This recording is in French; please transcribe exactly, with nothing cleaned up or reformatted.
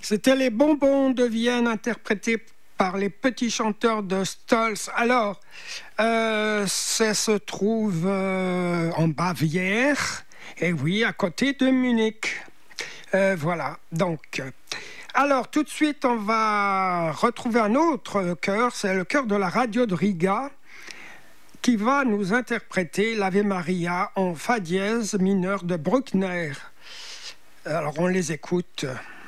C'était les bonbons de Vienne interprétés par les petits chanteurs de Stolz. Alors, euh, ça se trouve euh, en Bavière, et oui, à côté de Munich. Euh, voilà, donc... Alors, tout de suite, on va retrouver un autre chœur, c'est le chœur de la radio de Riga, qui va nous interpréter l'Ave Maria en fa dièse mineur de Bruckner. Alors, on les écoute.